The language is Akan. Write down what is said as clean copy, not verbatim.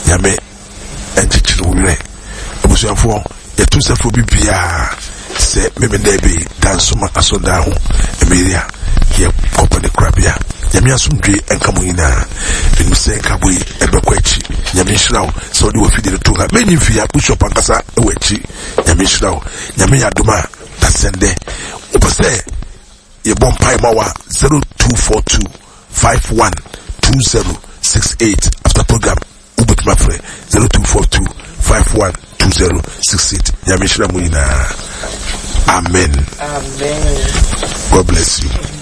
Yame and Chichule. Abusianfo, Yatusafo Bibia, say, maybe Debbie, Dansuma Asodahu, Emilia, here, company crabia. Yamia Sumdri and Kamuina, and say Kabui, Ebekwechi, Yamishlau, so you will feed the two. Many fear push up Ankasa, Ewechi, Yamishlau, Yamia Duma, that's Sende. Upase, Yabon Paimawa 0242 512068 after program Ubut Mafre 0242 512068. Yamishla Muina. Amen. Amen. God bless you.